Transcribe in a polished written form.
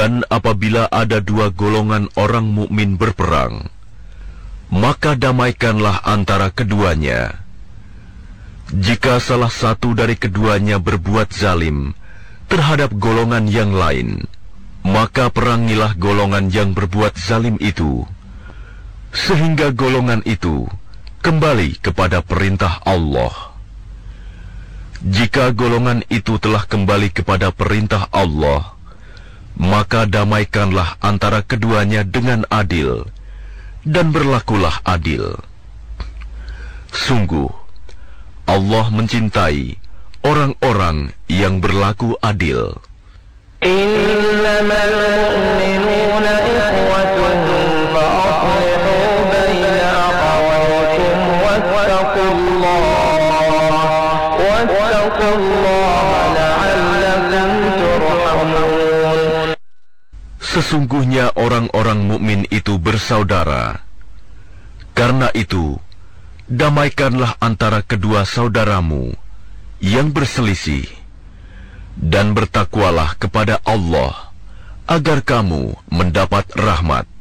Dan apabila ada dua golongan orang mukmin berperang, maka damaikanlah antara keduanya. Jika salah satu dari keduanya berbuat zalim terhadap golongan yang lain, maka perangilah golongan yang berbuat zalim itu, sehingga golongan itu kembali kepada perintah Allah. Jika golongan itu telah kembali kepada perintah Allah, maka damaikanlah antara keduanya dengan adil, dan berlakulah adil. Sungguh, Allah mencintai orang-orang yang berlaku adil. Innamal mu'minuna ikhwatun fa'aslihu baina akhawaykum wattaqullaha la'allakum turhamun. Sesungguhnya orang-orang mukmin itu bersaudara. Karena itu, damaikanlah antara kedua saudaramu yang berselisih, dan bertakwalah kepada Allah agar kamu mendapat rahmat.